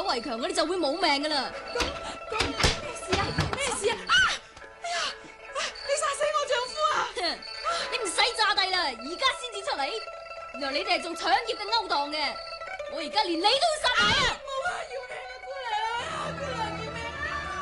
圍牆，我哋就會冇命噶啦。 咁咩事啊？咩事啊？啊！哎呀，你殺死我丈夫啊！ 你唔使詐帝啦，而家先至出嚟，原來你哋係做搶劫嘅勾當嘅，我而家連你都要殺埋啊！